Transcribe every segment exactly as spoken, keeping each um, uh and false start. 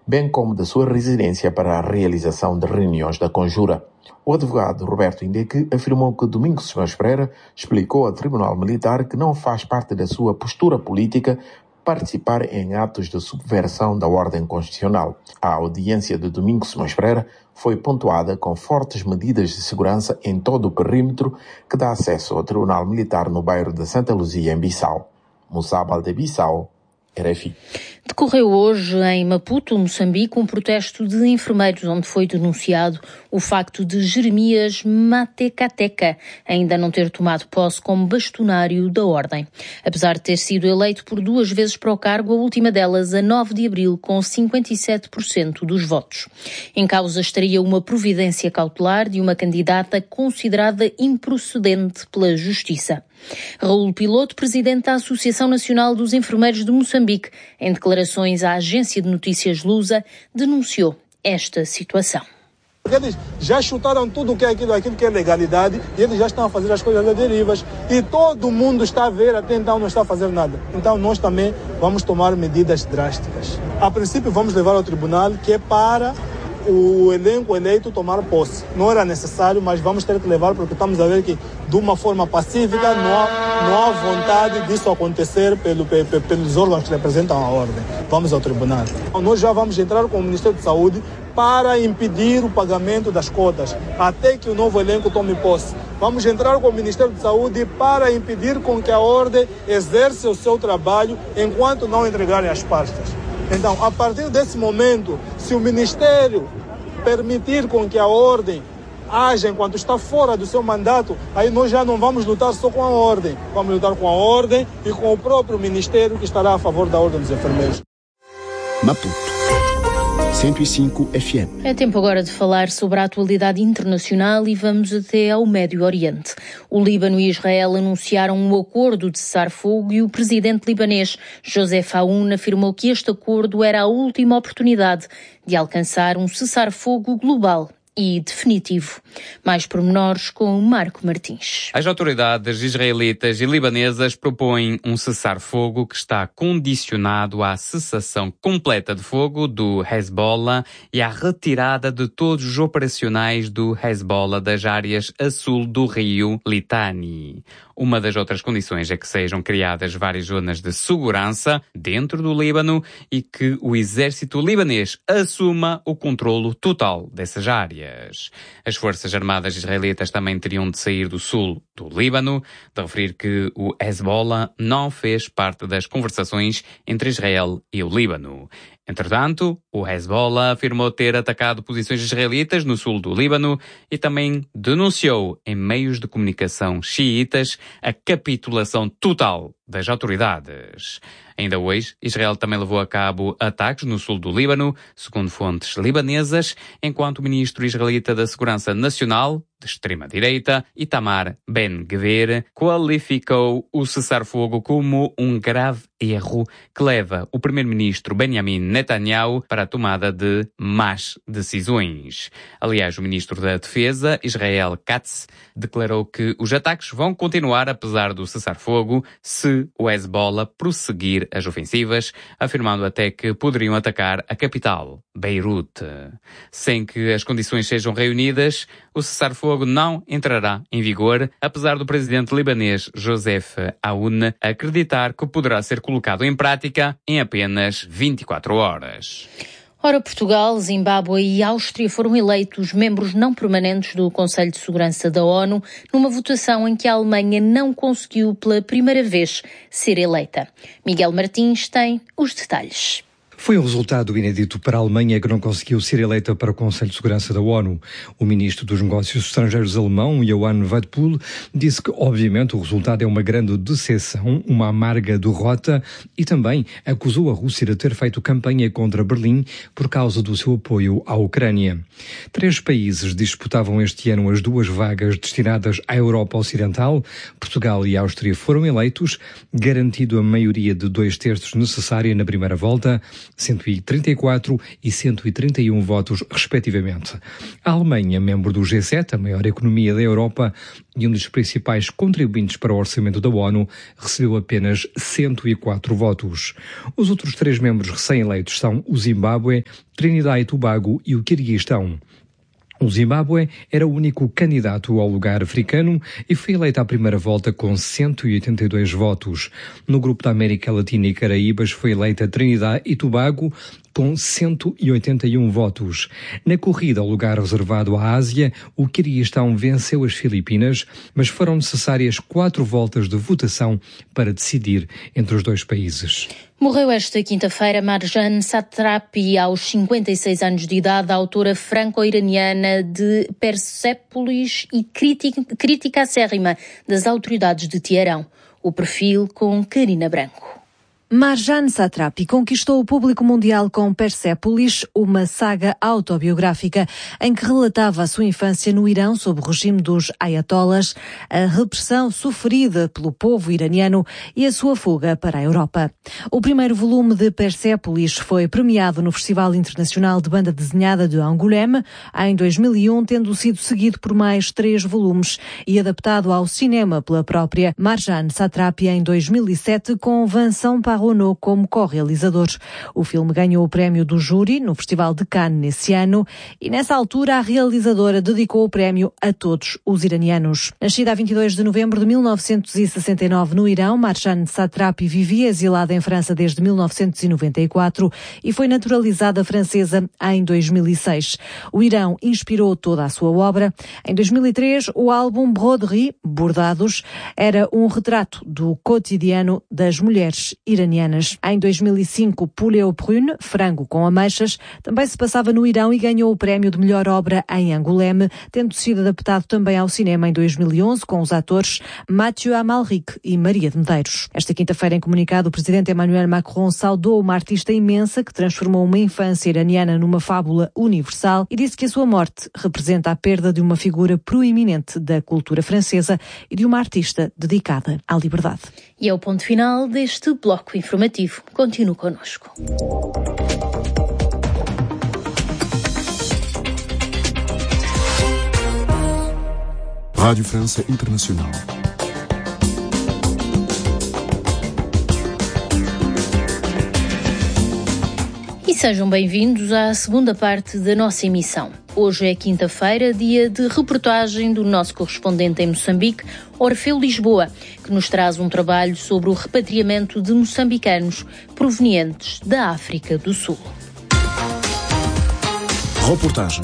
bem como da sua residência para a realização de reuniões da conjura. O advogado Roberto Indeque afirmou que Domingos Simões Pereira explicou ao Tribunal Militar que não faz parte da sua postura política participar em atos de subversão da ordem constitucional. A audiência de Domingos Simões Pereira foi pontuada com fortes medidas de segurança em todo o perímetro que dá acesso ao Tribunal Militar no bairro de Santa Luzia, em Bissau. Moussa Baldebissau, R F I. Decorreu hoje em Maputo, Moçambique, um protesto de enfermeiros onde foi denunciado o facto de Jeremias Matecateca ainda não ter tomado posse como bastonário da Ordem. Apesar de ter sido eleito por duas vezes para o cargo, a última delas a nove de abril, com cinquenta e sete por cento dos votos. Em causa estaria uma providência cautelar de uma candidata considerada improcedente pela Justiça. Raul Piloto, presidente da Associação Nacional dos Enfermeiros de Moçambique, em declarações à agência de notícias Lusa, denunciou esta situação. Eles já chutaram tudo o que é aquilo, aquilo que é legalidade e eles já estão a fazer as coisas a derivas e todo mundo está a ver, até então não está a fazer nada. Então nós também vamos tomar medidas drásticas. A princípio vamos levar ao tribunal, que é para o elenco eleito tomar posse. Não era necessário, mas vamos ter que levar porque estamos a ver que de uma forma pacífica não há, não há vontade disso acontecer pelo, pe, pelos órgãos que representam a ordem. Vamos ao tribunal. Nós já vamos entrar com o Ministério de Saúde para impedir o pagamento das cotas, até que o novo elenco tome posse. Vamos entrar com o Ministério de Saúde para impedir com que a ordem exerça o seu trabalho enquanto não entregarem as pastas. Então, a partir desse momento, se o Ministério permitir com que a ordem haja enquanto está fora do seu mandato, aí nós já não vamos lutar só com a ordem, vamos lutar com a ordem e com o próprio Ministério que estará a favor da Ordem dos Enfermeiros. Maputo, cento e cinco F M. É tempo agora de falar sobre a atualidade internacional e vamos até ao Médio Oriente. O Líbano e Israel anunciaram um acordo de cessar-fogo e o presidente libanês Joseph Aoun afirmou que este acordo era a última oportunidade de alcançar um cessar-fogo global e definitivo. Mais pormenores com Marco Martins. As autoridades israelitas e libanesas propõem um cessar-fogo que está condicionado à cessação completa de fogo do Hezbollah e à retirada de todos os operacionais do Hezbollah das áreas a sul do rio Litani. Uma das outras condições é que sejam criadas várias zonas de segurança dentro do Líbano e que o exército libanês assuma o controlo total dessas áreas. As forças armadas israelitas também teriam de sair do sul do Líbano, de referir que o Hezbollah não fez parte das conversações entre Israel e o Líbano. Entretanto, o Hezbollah afirmou ter atacado posições israelitas no sul do Líbano e também denunciou em meios de comunicação xiitas a capitulação total das autoridades. Ainda hoje, Israel também levou a cabo ataques no sul do Líbano, segundo fontes libanesas, enquanto o ministro israelita da Segurança Nacional, de extrema-direita, Itamar Ben-Gvir, qualificou o cessar-fogo como um grave erro que leva o primeiro-ministro Benjamin Netanyahu para a tomada de más decisões. Aliás, o ministro da Defesa, Israel Katz, declarou que os ataques vão continuar apesar do cessar-fogo se o Hezbollah prosseguir as ofensivas, afirmando até que poderiam atacar a capital, Beirute. Sem que as condições sejam reunidas, o cessar-fogo não entrará em vigor, apesar do presidente libanês Joseph Aoun acreditar que poderá ser colocado em prática em apenas vinte e quatro horas. Ora, Portugal, Zimbábue e Áustria foram eleitos membros não permanentes do Conselho de Segurança da ONU numa votação em que a Alemanha não conseguiu pela primeira vez ser eleita. Miguel Martins tem os detalhes. Foi um resultado inédito para a Alemanha, que não conseguiu ser eleita para o Conselho de Segurança da ONU. O ministro dos Negócios Estrangeiros alemão, Johann Wadephul, disse que, obviamente, o resultado é uma grande decepção, uma amarga derrota, e também acusou a Rússia de ter feito campanha contra Berlim por causa do seu apoio à Ucrânia. Três países disputavam este ano as duas vagas destinadas à Europa Ocidental. Portugal e Áustria foram eleitos, garantido a maioria de dois terços necessária na primeira volta. cento e trinta e quatro e cento e trinta e um votos, respectivamente. A Alemanha, membro do G sete, a maior economia da Europa e um dos principais contribuintes para o orçamento da ONU, recebeu apenas cento e quatro votos. Os outros três membros recém-eleitos são o Zimbábue, Trinidad e Tobago e o Quirguistão. O Zimbábue era o único candidato ao lugar africano e foi eleito à primeira volta com cento e oitenta e dois votos. No grupo da América Latina e Caraíbas foi eleita Trinidad e Tobago com cento e oitenta e um votos. Na corrida ao lugar reservado à Ásia, o Quirguistão venceu as Filipinas, mas foram necessárias quatro voltas de votação para decidir entre os dois países. Morreu esta quinta-feira Marjane Satrapi, aos cinquenta e seis anos de idade, a autora franco-iraniana de Persépolis e crítica, crítica acérrima das autoridades de Teherão. O perfil com Karina Branco. Marjane Satrapi conquistou o público mundial com Persépolis, uma saga autobiográfica em que relatava a sua infância no Irão sob o regime dos ayatollahs, a repressão sofrida pelo povo iraniano e a sua fuga para a Europa. O primeiro volume de Persépolis foi premiado no Festival Internacional de Banda Desenhada de Angoulême em dois mil e um, tendo sido seguido por mais três volumes e adaptado ao cinema pela própria Marjane Satrapi em dois mil e sete com Vincent Parronot como co-realizador. O filme ganhou o prémio do júri no Festival de Cannes nesse ano e nessa altura a realizadora dedicou o prémio a todos os iranianos. Nascida a vinte e dois de novembro de mil novecentos e sessenta e nove no Irão, Marjane Satrapi vivia exilada em França desde mil novecentos e noventa e quatro e foi naturalizada francesa em dois mil e seis. O Irão inspirou toda a sua obra. Em dois mil e três, o álbum Broderie, Bordados, era um retrato do cotidiano das mulheres iranianas. Em dois mil e cinco, Poulet au prune, Frango com ameixas, também se passava no Irão e ganhou o prémio de melhor obra em Angoulême, tendo sido adaptado também ao cinema em dois mil e onze com os atores Mathieu Amalric e Maria de Medeiros. Esta quinta-feira, em comunicado, o presidente Emmanuel Macron saudou uma artista imensa que transformou uma infância iraniana numa fábula universal e disse que a sua morte representa a perda de uma figura proeminente da cultura francesa e de uma artista dedicada à liberdade. E é o ponto final deste bloco informativo. Continue connosco. Rádio França Internacional. E sejam bem-vindos à segunda parte da nossa emissão. Hoje é quinta-feira, dia de reportagem do nosso correspondente em Moçambique, Orfeu Lisboa, que nos traz um trabalho sobre o repatriamento de moçambicanos provenientes da África do Sul. Reportagem.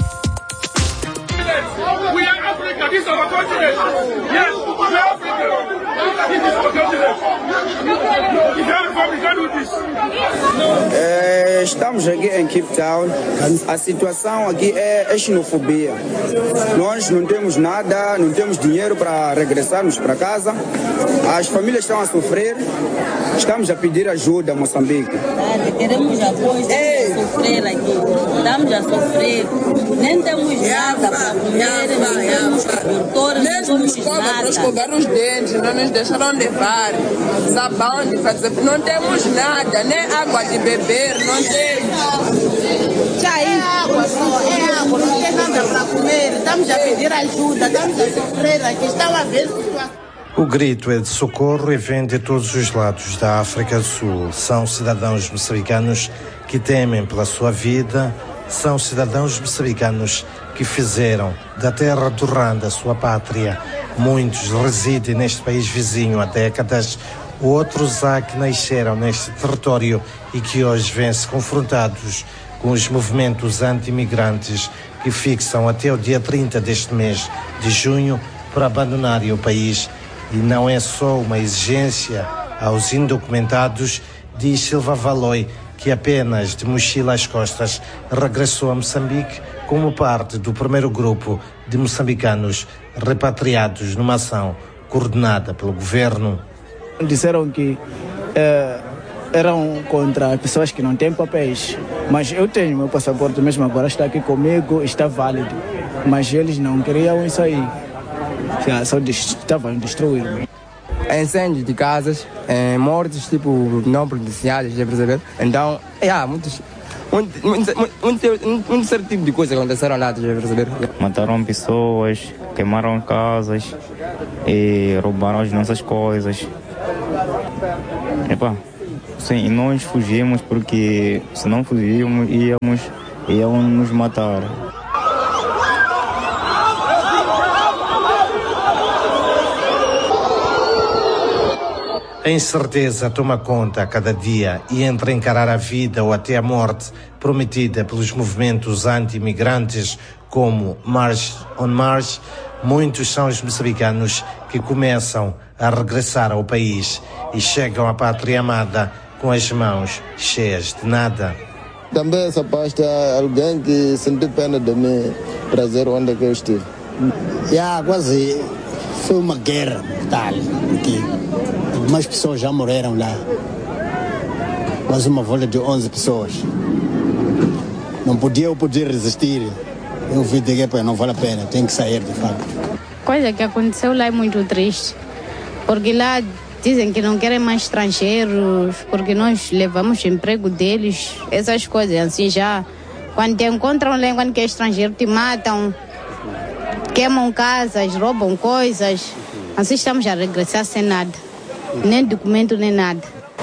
We are Africa, this is our continent. Yes, we are Africa. This is our continent. If you have a can do this. É, estamos aqui em Cape Town. A situação aqui é, é xenofobia. Nós não temos nada, não temos dinheiro para regressarmos para casa. As famílias estão a sofrer. Estamos a pedir ajuda a Moçambique. Queremos apoio, estamos a sofrer aqui. Estamos a sofrer. Nem temos nada para comer, não temos cobertores, mesmo não nos temos cobram para nada. escovar os dentes, não nos deixaram levar sabão de fazer, não temos nada, nem água de beber, não temos. É água só, é água, não tem nada para comer, estamos a pedir ajuda, estamos a sofrer aqui, estão a ver situação. O grito é de socorro e vem de todos os lados da África do Sul. São cidadãos moçambicanos que temem pela sua vida. São cidadãos moçambicanos que fizeram da terra do Rwanda a sua pátria. Muitos residem neste país vizinho há décadas, outros há que nasceram neste território e que hoje vêm-se confrontados com os movimentos anti-imigrantes que fixam até o dia trinta deste mês de junho para abandonarem o país. E não é só uma exigência aos indocumentados, diz Silva Valoi, que apenas de mochila às costas regressou a Moçambique como parte do primeiro grupo de moçambicanos repatriados numa ação coordenada pelo governo. Disseram que é, eram contra pessoas que não têm papéis, mas eu tenho meu passaporte mesmo agora, está aqui comigo, está válido, mas eles não queriam isso aí, só estavam destruindo. Incêndio de casas, é, mortes tipo não presenciadas, já perceber? Então, é, há muitos, muito, muito, muito, muito, muito certo tipo de coisas aconteceram lá, já perceber? Mataram pessoas, queimaram casas e roubaram as nossas coisas. Epa, sim, nós fugimos porque se não fugíamos íamos, iam nos matar. A incerteza toma conta a cada dia e entre encarar a vida ou até a morte prometida pelos movimentos anti-imigrantes como March on March, muitos são os moçambicanos que começam a regressar ao país e chegam à pátria amada com as mãos cheias de nada. Também essa pasta, alguém que sentiu pena de me trazer onde que eu estive. Já quase foi uma guerra tal aqui. Algumas pessoas já morreram lá. Quase uma volta de onze pessoas. Não podia eu poder resistir. Eu vi que não vale a pena, tem que sair de fato. Coisa que aconteceu lá é muito triste. Porque lá dizem que não querem mais estrangeiros, porque nós levamos o emprego deles, essas coisas assim já. Quando te encontram lá, quando que é estrangeiro, te matam, queimam casas, roubam coisas. Assim estamos a regressar sem nada. Nem documento, nem nada.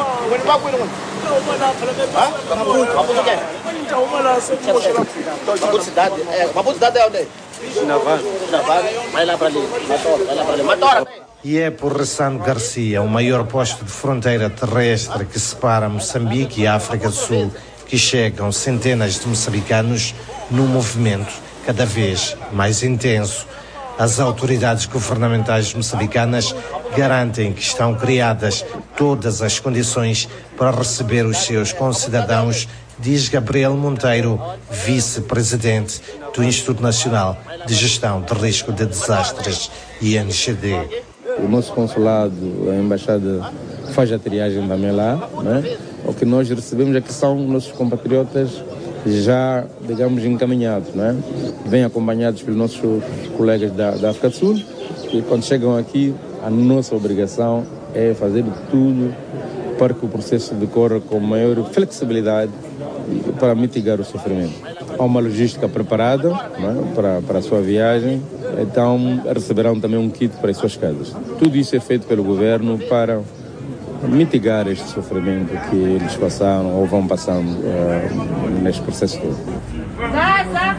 Maputo cidade, é, Maputo cidade é onde? Chinavan. Chinavan, vai lá para ali, Matora, vai lá para ali, Matora. E é por Ressano Garcia, o maior posto de fronteira terrestre que separa Moçambique e a África do Sul, que chegam centenas de moçambicanos num movimento cada vez mais intenso. As autoridades governamentais moçambicanas garantem que estão criadas todas as condições para receber os seus concidadãos, diz Gabriel Monteiro, vice-presidente do Instituto Nacional de Gestão de Risco de Desastres, I N G D. O nosso consulado, a embaixada, faz a triagem também lá, né? O que nós recebemos é que são nossos compatriotas já, digamos, encaminhados, né? Vêm acompanhados pelos nossos colegas da, da África do Sul e quando chegam aqui, a nossa obrigação é fazer tudo para que o processo decorra com maior flexibilidade para mitigar o sofrimento. Há uma logística preparada, né, para, para a sua viagem, então receberão também um kit para as suas casas. Tudo isso é feito pelo governo para mitigar este sofrimento que eles passaram ou vão passando uh, neste processo todo. Gaza!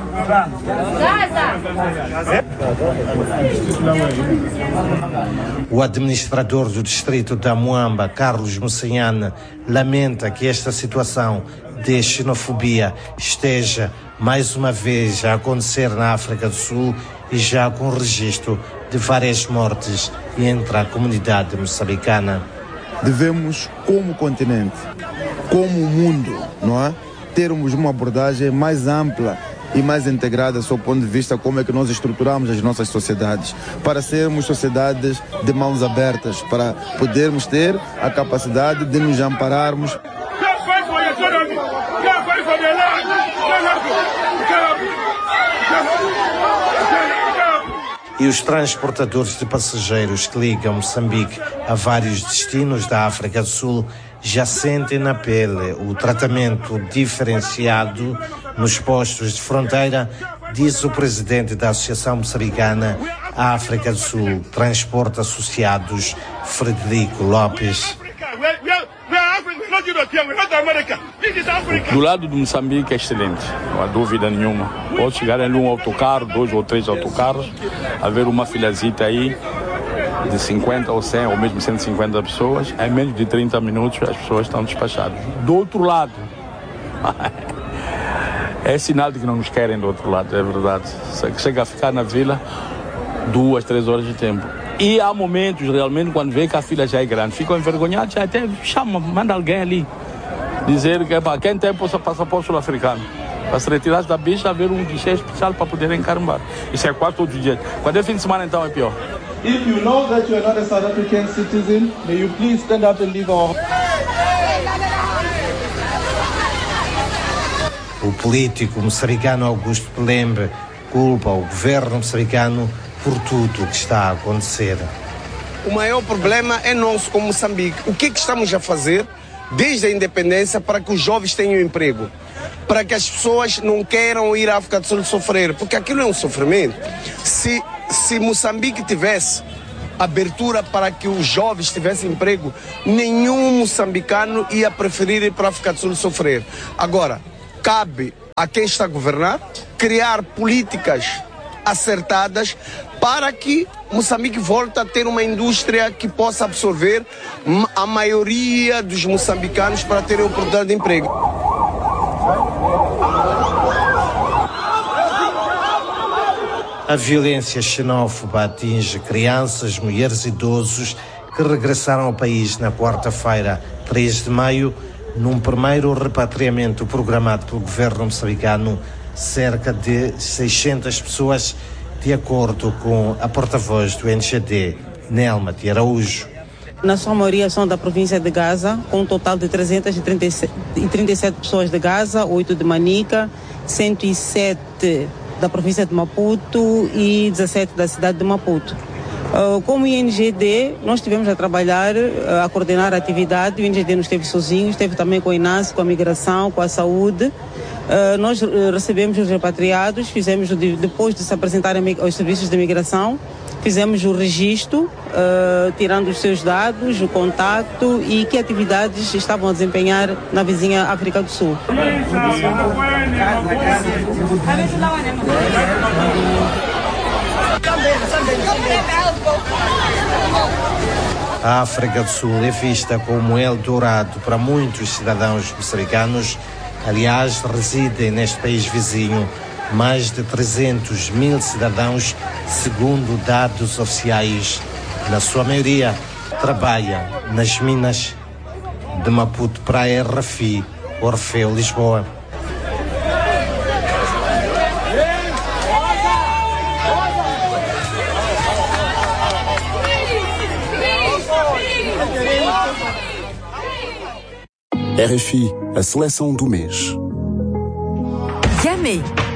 Gaza! O administrador do distrito da Moamba, Carlos Moçanhana, lamenta que esta situação de xenofobia esteja mais uma vez a acontecer na África do Sul e já com registro de várias mortes entre a comunidade moçambicana. Devemos, como continente, como mundo, não é, termos uma abordagem mais ampla e mais integrada do seu ponto de vista como é que nós estruturamos as nossas sociedades, para sermos sociedades de mãos abertas, para podermos ter a capacidade de nos ampararmos. E os transportadores de passageiros que ligam Moçambique a vários destinos da África do Sul já sentem na pele o tratamento diferenciado nos postos de fronteira, diz o presidente da Associação Moçambicana África do Sul, Transporte Associados, Frederico Lopes. Do lado do Moçambique é excelente, não há dúvida nenhuma. Pode chegar em um autocarro, dois ou três autocarros, haver uma filazita aí de cinquenta ou cem ou mesmo cento e cinquenta pessoas, em menos de trinta minutos as pessoas estão despachadas. Do outro lado, é sinal de que não nos querem do outro lado, é verdade. Chega a ficar na vila duas, três horas de tempo. E há momentos, realmente, quando vê que a fila já é grande, ficam envergonhados, já até chama, manda alguém ali, dizer que para quem tem passaporte sul-africano, para se retirar da bicha, haver um guichê especial para poder encarmbar. Isso é quase todos os dias. Quando é fim de semana, então, é pior. If you know that you are not a South African citizen, may you please stand up and leave our... O político moçambicano Augusto Pelembe culpa o governo moçambicano por tudo o que está a acontecer. o maior problema é nosso como Moçambique. O que é que estamos a fazer desde a independência para que os jovens tenham emprego? Para que as pessoas não queiram ir à África do Sul sofrer, porque aquilo é um sofrimento. Se, se Moçambique tivesse abertura para que os jovens tivessem emprego, nenhum moçambicano ia preferir ir para a África do Sul sofrer. Agora, cabe a quem está a governar criar políticas acertadas para que Moçambique volte a ter uma indústria que possa absorver a maioria dos moçambicanos para terem oportunidade de emprego. A violência xenófoba atinge crianças, mulheres e idosos que regressaram ao país na quarta-feira, três de maio, num primeiro repatriamento programado pelo governo moçambicano. Cerca de seiscentas pessoas, de acordo com a porta-voz do N G D, Nelma de Araújo. Na sua maioria são da província de Gaza, com um total de trezentas e trinta e sete pessoas de Gaza, oito de Manica, cento e sete da província de Maputo e dezessete da cidade de Maputo. Como I N G D, nós estivemos a trabalhar, a coordenar a atividade. O I N G D não esteve sozinho, esteve também com a INASE, com a migração, com a saúde. Nós recebemos os repatriados, fizemos, depois de se apresentarem aos serviços de imigração, fizemos o registro, uh, tirando os seus dados, o contacto e que atividades estavam a desempenhar na vizinha África do Sul. A África do Sul é vista como Eldorado para muitos cidadãos moçambicanos. Aliás, residem neste país vizinho mais de trezentos mil cidadãos, segundo dados oficiais. Na sua maioria, trabalha nas minas de Maputo, Praia, Rafi, Orfeu, Lisboa. R F I, a seleção do mês. Yamé.